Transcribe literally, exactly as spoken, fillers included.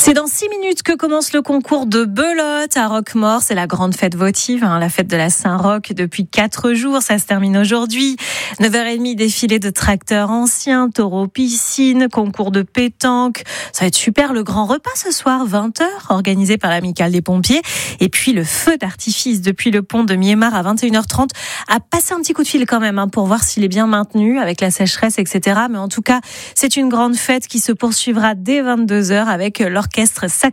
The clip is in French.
C'est dans six minutes que commence le concours de belote à Roquemaure. C'est la grande fête votive, hein, la fête de la Saint-Roch depuis quatre jours. Ça se termine aujourd'hui. neuf heures trente, défilé de tracteurs anciens, taureaux piscine, concours de pétanque. Ça va être super. Le grand repas ce soir, vingt heures, organisé par l'Amicale des pompiers. Et puis le feu d'artifice depuis le pont de Miémar à vingt et une heures trente. À passer un petit coup de fil quand même hein, pour voir s'il est bien maintenu avec la sécheresse, et cetera. Mais en tout cas, c'est une grande fête qui se poursuivra dès vingt-deux heures avec l'orchestre Sacré